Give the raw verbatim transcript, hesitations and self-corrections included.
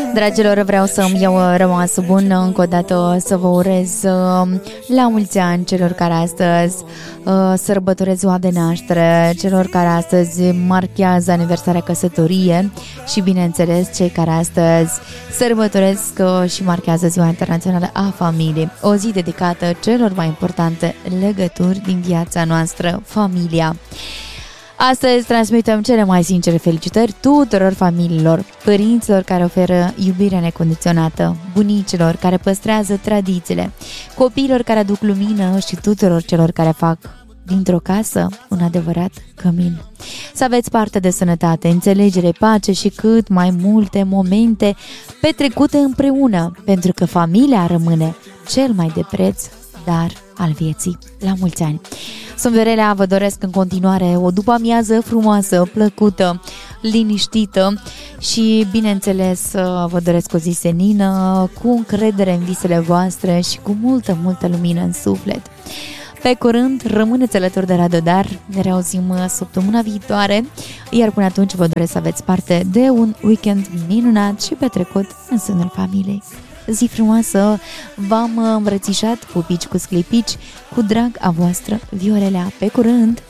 Dragilor, vreau să-mi iau rămas bun încă o dată, să vă urez la mulți ani celor care astăzi sărbătoresc ziua de naștere, celor care astăzi marchează aniversarea căsătorie și, bineînțeles, cei care astăzi sărbătoresc și marchează ziua internațională a familiei, o zi dedicată celor mai importante legături din viața noastră, familia. Astăzi transmitem cele mai sincere felicitări tuturor familiilor, părinților care oferă iubire necondiționată, bunicilor care păstrează tradițiile, copiilor care aduc lumină și tuturor celor care fac dintr-o casă un adevărat cămin. Să aveți parte de sănătate, înțelegere, pace și cât mai multe momente petrecute împreună, pentru că familia rămâne cel mai de preț dar al vieții. La mulți ani! Sunt Verelea, vă doresc în continuare o după-amiază frumoasă, plăcută, liniștită și, bineînțeles, vă doresc o zi senină, cu încredere în visele voastre și cu multă, multă lumină în suflet. Pe curând, rămâneți alături de Radio Dar, ne reauzim săptămâna viitoare, iar până atunci vă doresc să aveți parte de un weekend minunat și petrecut în sânul familiei. Zi frumoasă, v-am îmbrățișat, pupici cu sclipici, cu drag a voastră Viorelea. Pe curând!